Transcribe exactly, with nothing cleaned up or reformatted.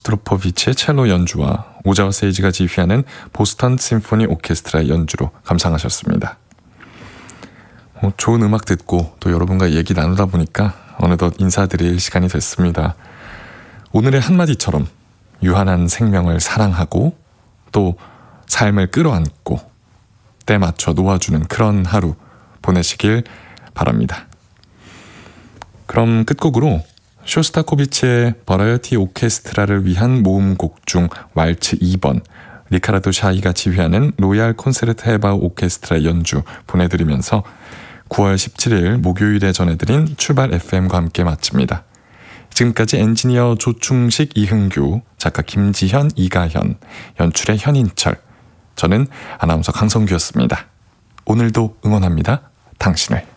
스트로포비치의 첼로 연주와 오자와 세이지가 지휘하는 보스턴 심포니 오케스트라의 연주로 감상하셨습니다. 어, 좋은 음악 듣고 또 여러분과 얘기 나누다 보니까 어느덧 인사드릴 시간이 됐습니다. 오늘의 한마디처럼 유한한 생명을 사랑하고 또 삶을 끌어안고 때 맞춰 놓아주는 그런 하루 보내시길 바랍니다. 그럼 끝곡으로 쇼스타코비치의 버라이어티 오케스트라를 위한 모음곡 중 왈츠 이 번, 리카르도 샤이가 지휘하는 로얄 콘세르트 헤바우 오케스트라 연주 보내드리면서 구월 십칠일 목요일에 전해드린 출발 에프엠과 함께 마칩니다. 지금까지 엔지니어 조충식, 이흥규, 작가 김지현, 이가현, 연출의 현인철, 저는 아나운서 강성규였습니다. 오늘도 응원합니다. 당신을.